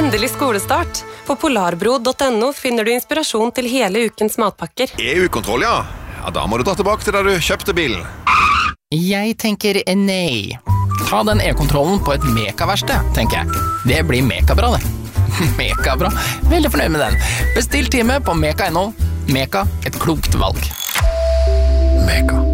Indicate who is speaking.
Speaker 1: Endelig skolestart. På polarbro.no finner du inspirasjon til hele ukens matpakker.
Speaker 2: EU-kontroll, ja. Ja, da må du dra tilbake til da du kjøpte bilen.
Speaker 3: Jeg tenker nei. Ta den e-kontrollen på et Meka-verksted, tenker jeg. Det blir Meka-bra, det. Meka-bra. Veldig fornøyd med den. Bestill time på Meka.no. Meka, et klokt valg.
Speaker 2: Meka.